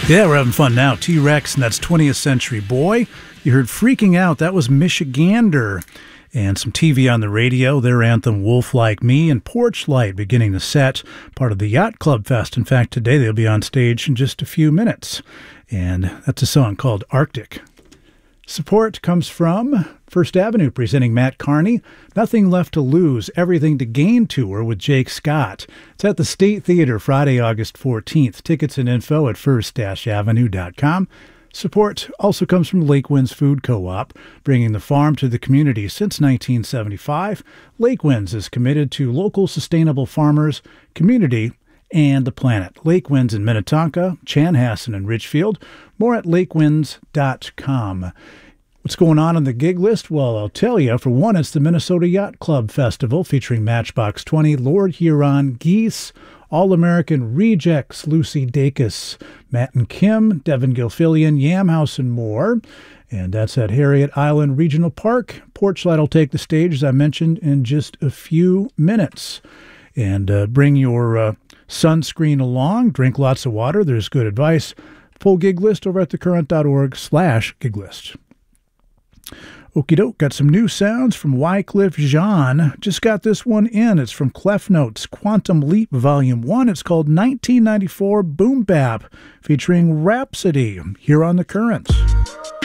Yeah, we're having fun now. T-Rex, and that's 20th Century Boy. You heard Freaking Out. That was Michigander. And some TV on the radio, their anthem, Wolf Like Me, and Porch Light beginning the set, part of the Yacht Club Fest. In fact, today they'll be on stage in just a few minutes. And that's a song called Arctic. Support comes from First Avenue, presenting Matt Carney, Nothing Left to Lose, Everything to Gain tour with Jake Scott. It's at the State Theater Friday, August 14th. Tickets and info at first-avenue.com. Support also comes from Lake Winds Food Co-op, bringing the farm to the community since 1975. Lake Winds is committed to local sustainable farmers, community, and the planet. Lake Winds in Minnetonka, Chanhassen, and Richfield. More at lakewinds.com. What's going on the gig list? Well, I'll tell you. For one, it's the Minnesota Yacht Club Festival featuring Matchbox 20, Lord Huron, Geese, All-American Rejects, Lucy Dacus, Matt and Kim, Devin Gilfillian, Yamhouse, and more. And that's at Harriet Island Regional Park. Porchlight will take the stage, as I mentioned, in just a few minutes. And bring your sunscreen along. Drink lots of water. There's good advice. Full gig list over at thecurrent.org/gig list. Okie doke, got some new sounds from Wycliffe Jean. Just got this one in. It's from Clef Notes, Quantum Leap Volume 1. It's called 1994 Boom Bap, featuring Rhapsody, here on The Current.